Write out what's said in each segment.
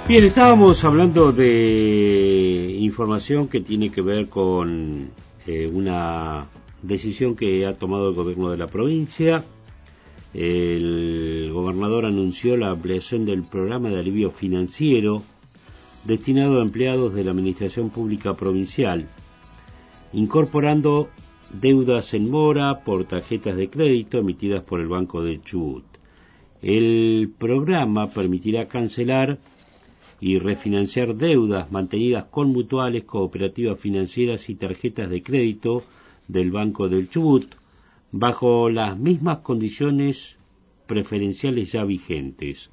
Bien, estábamos hablando de información que tiene que ver con una decisión que ha tomado el gobierno de la provincia. El gobernador anunció la ampliación del programa de alivio financiero destinado a empleados de la Administración Pública Provincial, incorporando deudas en mora por tarjetas de crédito emitidas por el Banco del Chubut. El programa permitirá cancelar y refinanciar deudas mantenidas con mutuales, cooperativas financieras y tarjetas de crédito del Banco del Chubut, bajo las mismas condiciones preferenciales ya vigentes.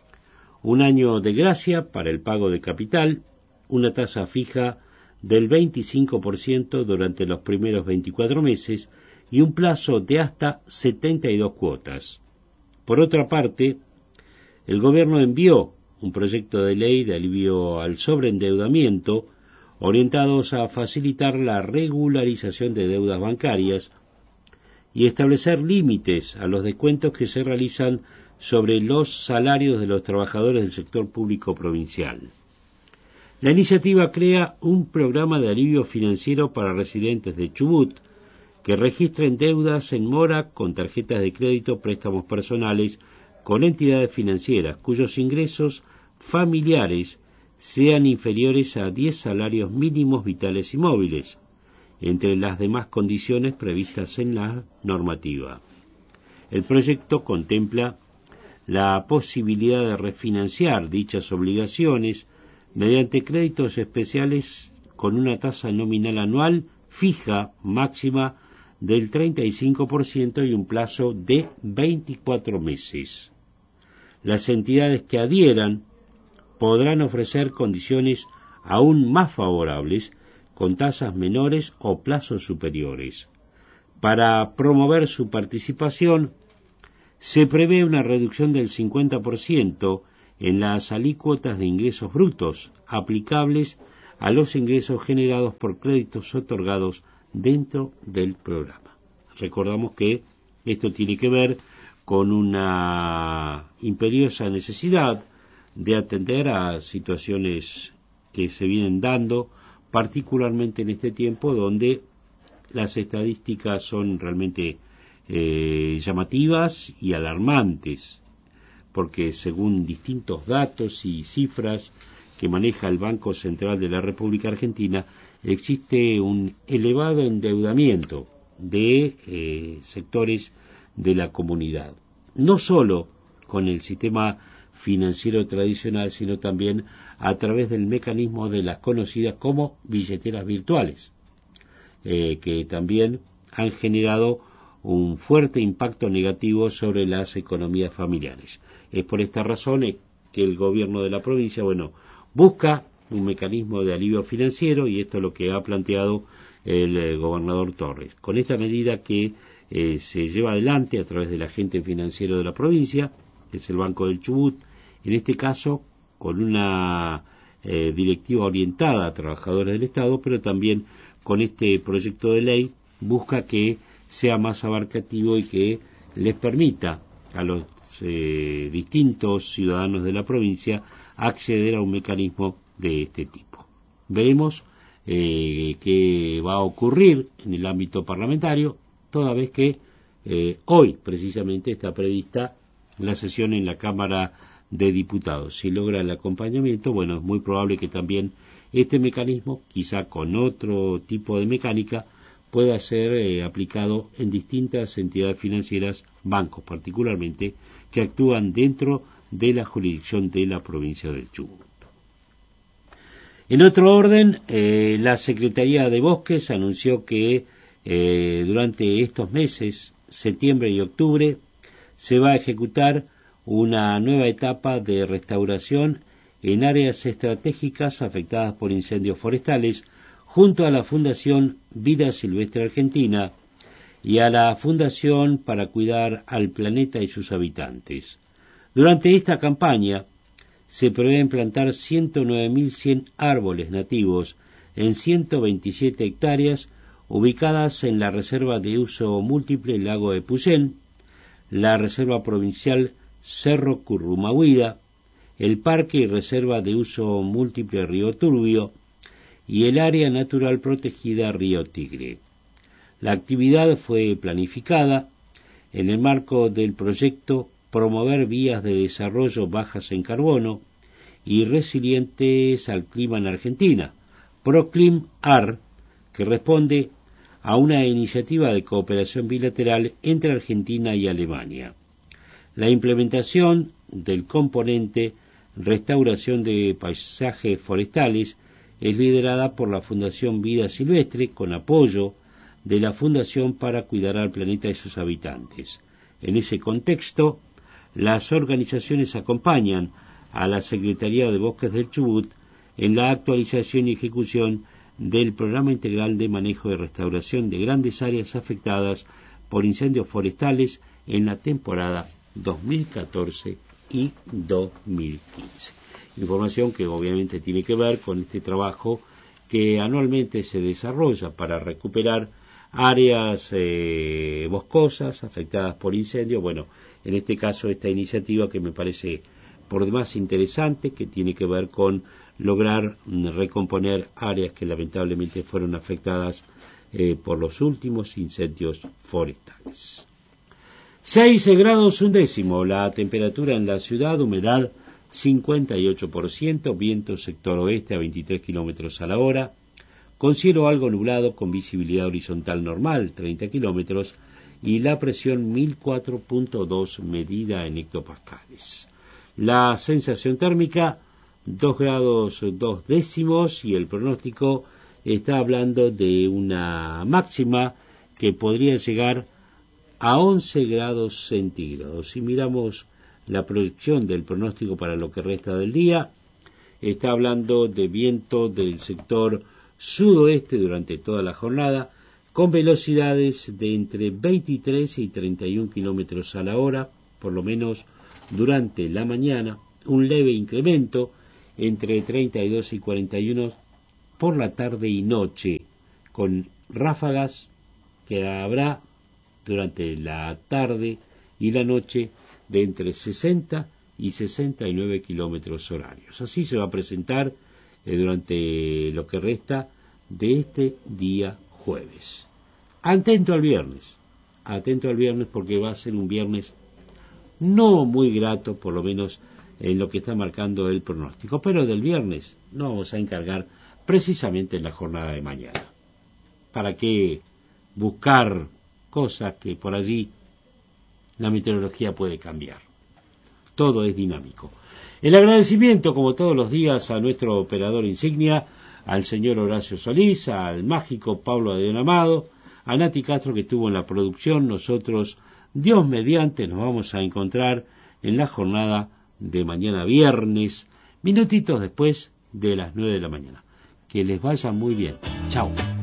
Un año de gracia para el pago de capital, una tasa fija del 25% durante los primeros 24 meses y un plazo de hasta 72 cuotas. Por otra parte, el gobierno envió un proyecto de ley de alivio al sobreendeudamiento orientados a facilitar la regularización de deudas bancarias y establecer límites a los descuentos que se realizan sobre los salarios de los trabajadores del sector público provincial. La iniciativa crea un programa de alivio financiero para residentes de Chubut que registren deudas en mora con tarjetas de crédito, préstamos personales con entidades financieras cuyos ingresos familiares sean inferiores a 10 salarios mínimos vitales y móviles, entre las demás condiciones previstas en la normativa. El proyecto contempla la posibilidad de refinanciar dichas obligaciones mediante créditos especiales con una tasa nominal anual fija máxima del 35% y un plazo de 24 meses. Las entidades que adhieran podrán ofrecer condiciones aún más favorables con tasas menores o plazos superiores. Para promover su participación, se prevé una reducción del 50% en las alícuotas de ingresos brutos aplicables a los ingresos generados por créditos otorgados dentro del programa. Recordamos que esto tiene que ver con una imperiosa necesidad de atender a situaciones que se vienen dando, particularmente en este tiempo donde las estadísticas son realmente llamativas y alarmantes, porque según distintos datos y cifras que maneja el Banco Central de la República Argentina, existe un elevado endeudamiento de sectores de la comunidad, no solo con el sistema financiero tradicional, sino también a través del mecanismo de las conocidas como billeteras virtuales, que también han generado un fuerte impacto negativo sobre las economías familiares. Es por esta razón que el gobierno de la provincia, busca un mecanismo de alivio financiero, y esto es lo que ha planteado el gobernador Torres. Con esta medida que se lleva adelante a través del agente financiero de la provincia, que es el Banco del Chubut, en este caso con una directiva orientada a trabajadores del Estado, pero también con este proyecto de ley busca que sea más abarcativo y que les permita a los distintos ciudadanos de la provincia acceder a un mecanismo de este tipo. Veremos qué va a ocurrir en el ámbito parlamentario, toda vez que hoy precisamente está prevista la sesión en la Cámara de Diputados. Si logra el acompañamiento, es muy probable que también este mecanismo, quizá con otro tipo de mecánica, pueda ser aplicado en distintas entidades financieras, bancos particularmente, que actúan dentro de la jurisdicción de la provincia del Chubut. En otro orden, la Secretaría de Bosques anunció que durante estos meses, septiembre y octubre, se va a ejecutar una nueva etapa de restauración en áreas estratégicas afectadas por incendios forestales, junto a la Fundación Vida Silvestre Argentina y a la Fundación para Cuidar al Planeta y sus Habitantes. Durante esta campaña se prevé plantar 109.100 árboles nativos en 127 hectáreas ubicadas en la Reserva de Uso Múltiple Lago de Puyén, la Reserva Provincial Cerro Currumahuida, el Parque y Reserva de Uso Múltiple Río Turbio y el Área Natural Protegida Río Tigre. La actividad fue planificada en el marco del proyecto Promover vías de desarrollo bajas en carbono y resilientes al clima en Argentina, PROCLIM-AR, que responde a una iniciativa de cooperación bilateral entre Argentina y Alemania. La implementación del componente Restauración de Paisajes Forestales es liderada por la Fundación Vida Silvestre con apoyo de la Fundación para Cuidar al Planeta y sus Habitantes. En ese contexto, las organizaciones acompañan a la Secretaría de Bosques del Chubut en la actualización y ejecución del Programa Integral de Manejo y Restauración de Grandes Áreas Afectadas por Incendios Forestales en la temporada 2014 y 2015. Información que obviamente tiene que ver con este trabajo que anualmente se desarrolla para recuperar áreas boscosas afectadas por incendios. Bueno, en este caso esta iniciativa que me parece por demás interesante, que tiene que ver con lograr recomponer áreas que lamentablemente fueron afectadas por los últimos incendios forestales. 6 grados un décimo, la temperatura en la ciudad, humedad 58%, viento sector oeste a 23 kilómetros a la hora, con cielo algo nublado con visibilidad horizontal normal, 30 kilómetros, y la presión 1004.2 medida en hectopascales. La sensación térmica 2 grados 2 décimos y el pronóstico está hablando de una máxima que podría llegar a 11 grados centígrados. Si miramos la proyección del pronóstico para lo que resta del día, está hablando de viento del sector sudoeste durante toda la jornada, con velocidades de entre 23 y 31 kilómetros a la hora, por lo menos durante la mañana, un leve incremento entre 32 y 41 por la tarde y noche, con ráfagas que habrá durante la tarde y la noche de entre 60 y 69 kilómetros horarios. Así se va a presentar durante lo que resta de este día jueves. Atento al viernes porque va a ser un viernes no muy grato, por lo menos en lo que está marcando el pronóstico, pero del viernes nos vamos a encargar precisamente en la jornada de mañana. ¿Para qué buscar cosas que por allí la meteorología puede cambiar? Todo es dinámico. El agradecimiento, como todos los días, a nuestro operador insignia, al señor Horacio Solís, al mágico Pablo Adrián Amado, a Nati Castro que estuvo en la producción. Nosotros, Dios mediante, nos vamos a encontrar en la jornada de mañana viernes, minutitos después de las 9 de la mañana. Que les vaya muy bien. Chao.